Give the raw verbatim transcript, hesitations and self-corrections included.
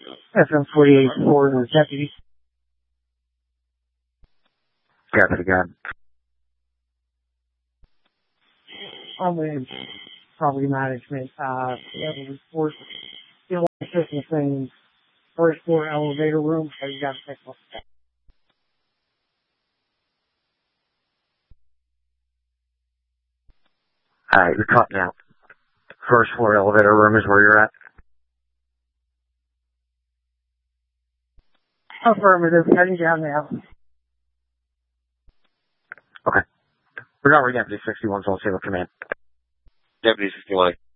F M forty-eight for the deputy. Deputy, go ahead. On the property management, uh, we have a report. You know, system saying first floor elevator room, so you got to take a look at that. Alright, you're cutting out. First floor elevator room is where you're at? Affirmative, heading down now. Okay. We're not Deputy sixty-one, so I'll say the command. Deputy sixty-one.